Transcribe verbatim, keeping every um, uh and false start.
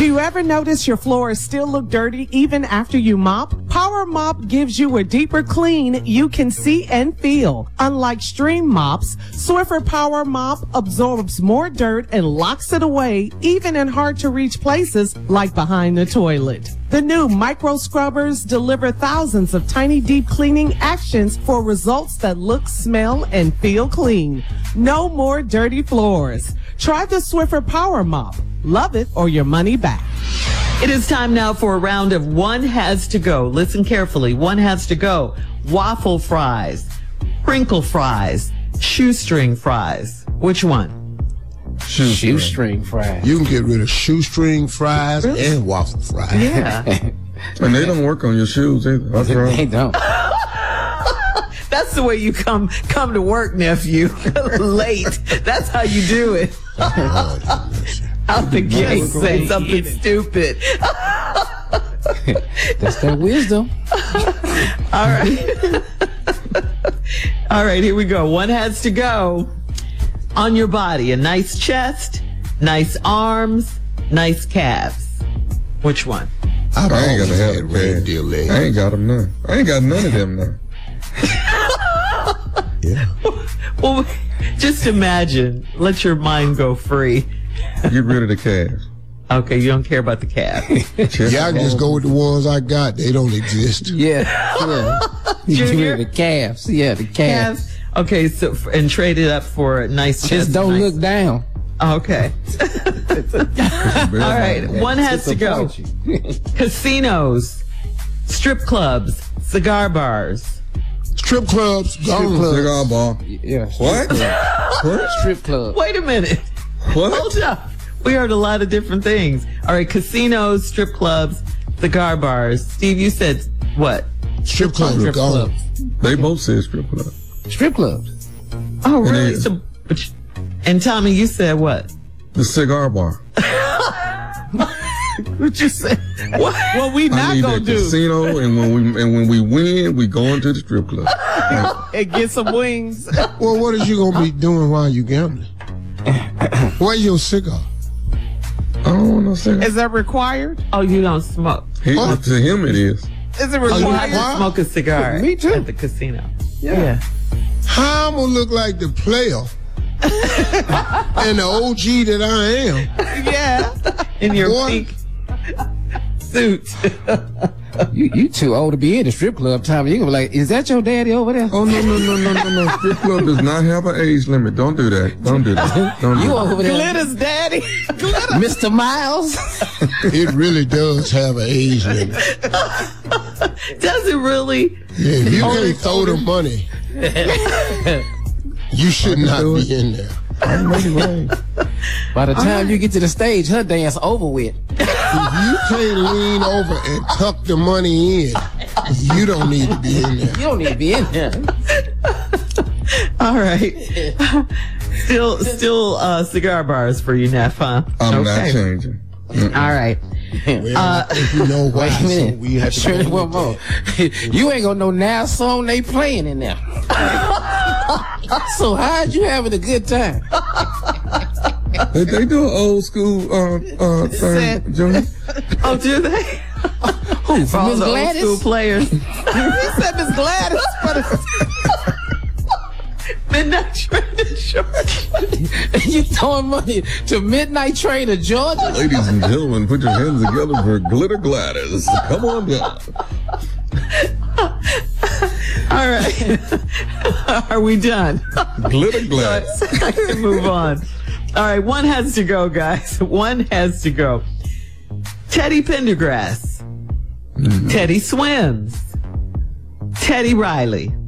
Do you ever notice your floors still look dirty even after you mop? Power Mop gives you a deeper clean you can see and feel. Unlike stream mops, Swiffer Power Mop absorbs more dirt and locks it away, even in hard-to-reach places like behind the toilet. The new micro scrubbers deliver thousands of tiny deep cleaning actions for results that look, smell, and feel clean. No more dirty floors. Try the Swiffer Power Mop. Love it or your money back. It is time now for a round of One Has to Go. Listen carefully. One has to go. Waffle fries, crinkle fries, shoestring fries. Which one? Shoestring, shoestring fries. You can get rid of shoestring fries really? and waffle fries. Yeah. And they don't work on your shoes either. That's they, wrong. They don't. That's the way you come come to work, nephew. Late. That's how you do it. Out the gate say something stupid. That's that wisdom. All right. All right, here we go. One has to go. On your body, a nice chest, nice arms, nice calves. Which one? I've I ain't got to have had reindeer legs. I ain't got them none. I ain't got none of them now. Yeah. Well, just imagine. Let your mind go free. Get rid of the calves. Okay, you don't care about the calf. Yeah, I just go with the ones I got. They don't exist. Yeah. Yeah. Junior? The calves. Yeah, the calves. Calves. Okay, so and trade it up for a nice chest. Just don't nice. look down. Okay. All right, one has to go. Casinos, strip clubs, cigar bars. Strip clubs, gone. Cigar bar. Yeah. What? What? Strip club. Wait a minute. What? Hold up. We heard a lot of different things. All right, casinos, strip clubs, cigar bars. Steve, you said what? Strip clubs, Strip gone. clubs. They both said strip club. Strip clubs. Oh, really? And, So, but you- and Tommy, you said what? The cigar bar. What you said? What? What we I not need gonna that do casino, and when we and when we win, we going to the strip club. and get some wings. Well, what is you gonna be doing while you gambling? Where's your cigar? I don't want no cigar. Is that required? Oh, you don't smoke. He, Huh? to him, it is. Is it Oh, you required? have to smoke a cigar Me too. at the casino. Yeah. How I'm gonna look like the player and the O G that I am? Yeah. In your Boy. pink suit. You you too old to be in the strip club, Tommy. You gonna be like, is that your daddy over there? Oh no no no no no no! Strip club does not have an age limit. Don't do that. Don't do that. Don't do You that. over there, Glitter's daddy. Glitter. Mister Miles? It really does have an age limit. Does it really? Yeah, if you can't throw the money, you should not do be in there. I'm ready, right. By the time you get to the stage, her dance over with. If you can't lean over and tuck the money in, you don't need to be in there. You don't need to be in there. All right. Still, still uh, cigar bars for you, Neff, huh? I'm not Okay. changing. Mm-mm. All right. Well, I think you know why. Wait a minute. So we have to Shirley, go one with more. You ain't gonna know now song they playing in there. So how'd you having a good time? They, they do an old school uh, uh, thing, Junior. Oh, do they? Who, For all Miss the old Gladys? school players. He said Miss Gladys. But Midnight Train to Georgia. You throwing money to Midnight Train to Georgia? Ladies and gentlemen, put your hands together for Glitter Gladys. Come on down. All right. Are we done? Glitter Gladys. I can move on. All right. One has to go, guys. One has to go. Teddy Pendergrass. Mm-hmm. Teddy Swims. Teddy Riley.